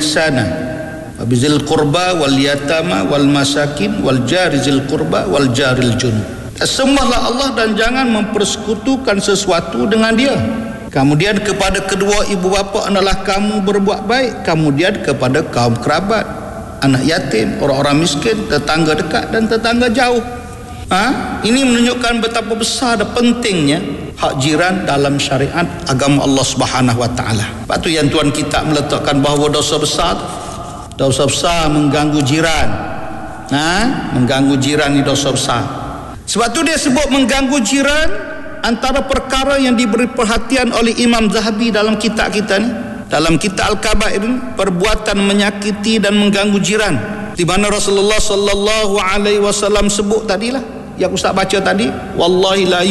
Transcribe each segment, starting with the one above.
ihsana wa bizil qurba wal yatama wal masakin wal jari zil qurba wal jaril junub. Sembahlah Allah dan jangan mempersekutukan sesuatu dengan dia. Kemudian kepada kedua ibu bapa adalah kamu berbuat baik. Kemudian kepada kaum kerabat, anak yatim, orang-orang miskin, tetangga dekat dan tetangga jauh. Ini menunjukkan betapa besar dan pentingnya hak jiran dalam syariat agama Allah Subhanahu wa taala. Sebab tu yang tuan kita meletakkan bahawa dosa besar mengganggu jiran. Mengganggu jiran ni dosa besar. Sebab tu dia sebut mengganggu jiran antara perkara yang diberi perhatian oleh Imam Zahabi dalam kitab kita ni, dalam kitab Al-Kabair ini, perbuatan menyakiti dan mengganggu jiran, di mana Rasulullah sallallahu alaihi wasallam sebut tadilah yang ustaz baca tadi, wallahi la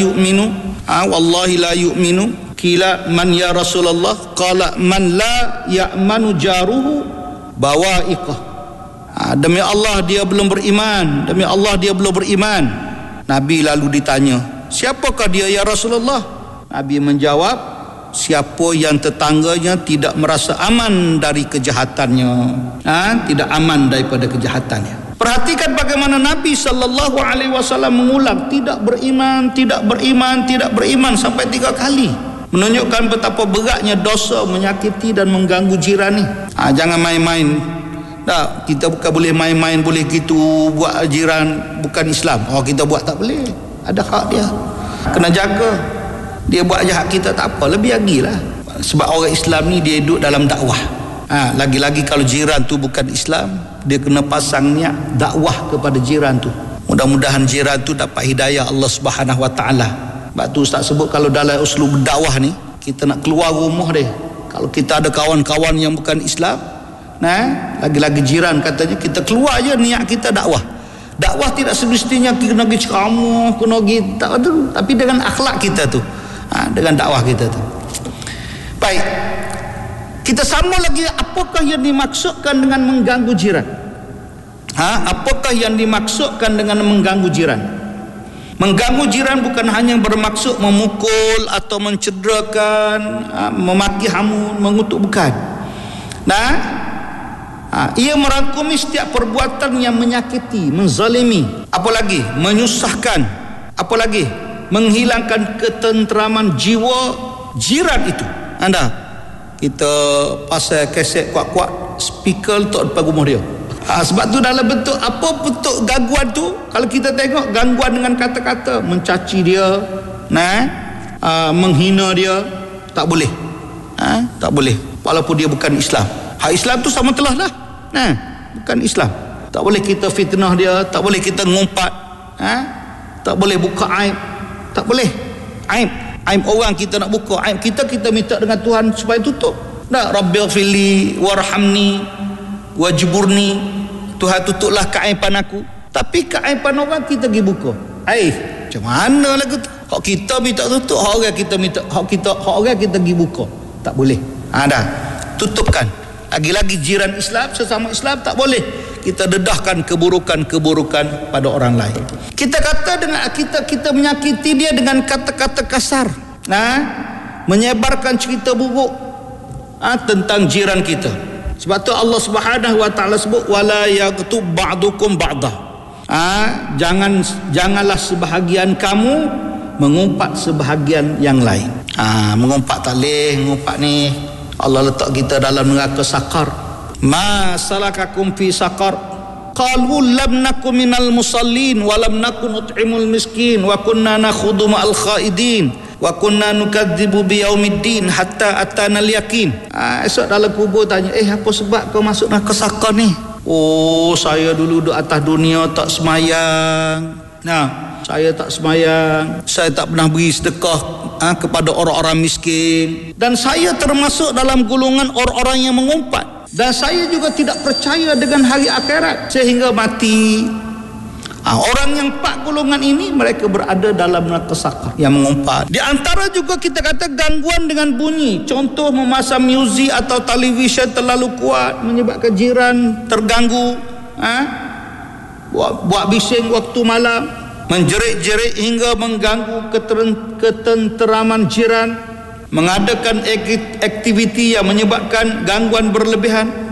yu'minu kila man ya Rasulullah, qala man la ya'manu jaruhu bawa'iqah. Demi Allah dia belum beriman, demi Allah dia belum beriman. Nabi lalu ditanya, siapakah dia ya Rasulullah? Nabi menjawab, siapa yang tetangganya tidak merasa aman dari kejahatannya, tidak aman daripada kejahatannya. Perhatikan bagaimana Nabi sallallahu alaihi wasallam mengulang tidak beriman, tidak beriman, tidak beriman sampai 3 kali. Menunjukkan betapa beratnya dosa menyakiti dan mengganggu jiran ni. Jangan main-main. Tak, kita bukan boleh main-main boleh gitu buat jiran bukan Islam. Kita buat tak boleh. Ada hak dia. Kena jaga. Dia buat jahat kita tak apa, lebih lagi lah. Sebab orang Islam ni dia duduk dalam dakwah. Lagi-lagi kalau jiran tu bukan Islam, dia kena pasang niat dakwah kepada jiran tu. Mudah-mudahan jiran tu dapat hidayah Allah Subhanahu wa taala. Sebab tu ustaz sebut kalau dalam uslub dakwah ni, kita nak keluar rumah dia. Kalau kita ada kawan-kawan yang bukan Islam, lagi-lagi jiran katanya, kita keluar je niat kita dakwah. Dakwah tidak semestinya kena pergi ceramah, kena pergi tak tu, tapi dengan akhlak kita tu, dengan dakwah kita tu. Baik, kita sama lagi, apakah yang dimaksudkan dengan mengganggu jiran? Apakah yang dimaksudkan dengan mengganggu jiran? Mengganggu jiran bukan hanya bermaksud memukul atau mencederakan, memaki hamun, mengutuk, bukan. Ia merangkumi setiap perbuatan yang menyakiti, menzalimi, apalagi menyusahkan, apalagi menghilangkan ketenteraman jiwa jiran itu. Kita pasal kaset kuat-kuat speaker letak depan rumah dia. Sebab tu dalam bentuk apa bentuk gangguan tu, kalau kita tengok gangguan dengan kata-kata, mencaci dia, menghina dia, tak boleh. Tak boleh walaupun dia bukan Islam. Hak Islam tu sama telah lah. Bukan Islam. Tak boleh kita fitnah dia, tak boleh kita ngumpat, tak boleh buka aib, tak boleh. Aib orang kita nak buka, aib kita minta dengan Tuhan supaya tutup. Rabbighfirli warhamni wajburni, Tuhan tutuplah keaiban aku. Tapi keaiban orang kita pergi buka. Macam mana lagu tu? Hak kita minta tutup, hak orang kita minta, hak orang kita pergi buka. Tak boleh. Tutupkan. Lagi-lagi jiran Islam, sesama Islam, tak boleh kita dedahkan keburukan-keburukan pada orang lain. Kita kata dengan kita menyakiti dia dengan kata-kata kasar, menyebarkan cerita buruk tentang jiran kita. Sebab tu Allah Subhanahu wa taala sebut wala yaghtub ba'dukum ba'dah. Janganlah sebahagian kamu mengumpat sebahagian yang lain. Mengumpat tak boleh, mengumpat ni Allah letak kita dalam neraka sakar. Ma salakakum fi sakar? Qalu lam nakum minal musallin wa lam nakun nut'imul miskin wa kunna nakhudu ma'al khaidin wa kunna nukadzibu biyaumiddin hatta atana al-yaqin. Esok dalam kubur tanya, apa sebab kau masuk neraka sakar ni? Saya dulu duduk atas dunia tak semayang. Saya tak semayang, saya tak pernah beri sedekah kepada orang-orang miskin, dan saya termasuk dalam golongan orang-orang yang mengumpat, dan saya juga tidak percaya dengan hari akhirat sehingga mati. Orang yang 4 golongan ini mereka berada dalam neraka sakar yang mengumpat. Di antara juga kita kata gangguan dengan bunyi, contoh memasang muzik atau televisyen terlalu kuat menyebabkan jiran terganggu, buat bising waktu malam, menjerit-jerit hingga mengganggu ketenteraman jiran, mengadakan aktiviti yang menyebabkan gangguan berlebihan,